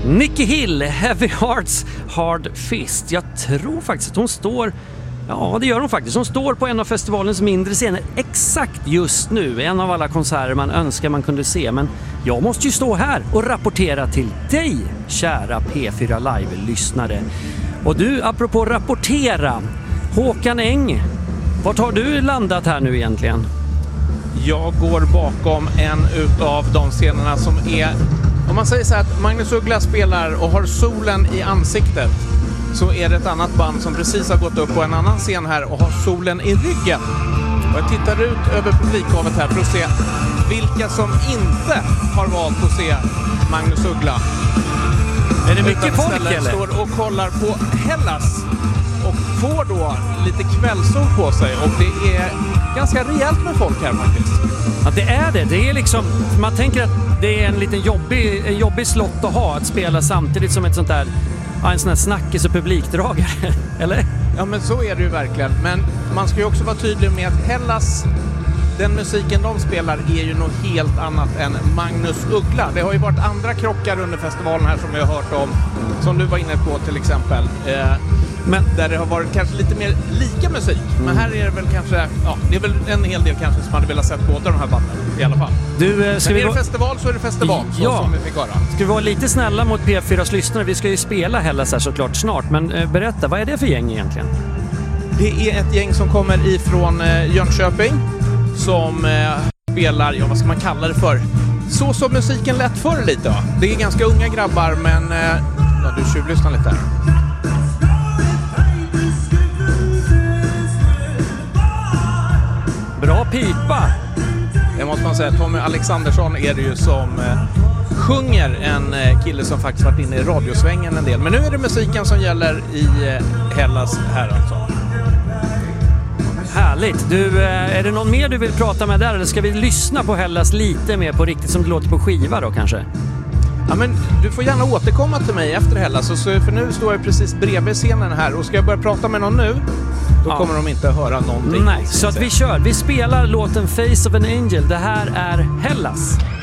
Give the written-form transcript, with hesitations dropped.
Nicky Hill, Heavy Hearts, Hard Fist. Jag tror faktiskt att hon står... Ja, det gör hon faktiskt. Hon står på en av festivalens mindre scener exakt just nu. En av alla konserter man önskar man kunde se. Men jag måste ju stå här och rapportera till dig, kära P4 Live-lyssnare. Och du, apropå rapportera, Håkan Eng, vart har du landat här nu egentligen? Jag går bakom en utav de scenerna som är... Om man säger så här att Magnus Uggla spelar och har solen i ansiktet, så är det ett annat band som precis har gått upp på en annan scen här och har solen i ryggen. Och jag tittar ut över publikhavet här för att se vilka som inte har valt att se Magnus Uggla. Är det mycket folk eller? Står och kollar på Hellas och får då lite kvällssol på sig, och det är ganska rejält med folk här faktiskt. Ja, det är det. Det är liksom, man tänker att det är en liten jobbig slott att ha, att spela samtidigt som ett sånt där, en sån här snackis och publikdragare, eller? Ja, men så är det ju verkligen. Men man ska ju också vara tydlig med att Hellas, den musiken de spelar, är ju något helt annat än Magnus Uggla. Det har ju varit andra krockar under festivalen här som vi har hört om, som du var inne på till exempel. Men där det har varit kanske lite mer lika musik. Men här är det väl kanske, ja, det är väl en hel del kanske som hade velat sett båda de här banden i alla fall. Du, men är det festival så är det festival, ja, som vi fick höra. Ska vi vara lite snälla mot P4s lyssnare? Vi ska ju spela Hellas här såklart snart, men berätta, vad är det för gäng egentligen? Det är ett gäng som kommer ifrån Jönköping som spelar, ja vad ska man kalla det för? Så som musiken lät förr lite då. Det är ganska unga grabbar, men ja, du tjuvlyssnar lite här. Bra pipa! Det måste man säga. Tommy Alexandersson är det ju som sjunger, en kille som faktiskt varit inne i radiosvängen en del. Men nu är det musiken som gäller i Hellas här alltså. Härligt! Du, är det någon mer du vill prata med där, eller ska vi lyssna på Hellas lite mer på riktigt som det låter på skiva då kanske? Ja, men du får gärna återkomma till mig efter Hellas, för nu står jag precis bredvid scenen här, och ska jag börja prata med någon nu, då kommer de inte höra någonting. Nej, så att vi kör. Vi spelar låten Face of an Angel. Det här är Hellas.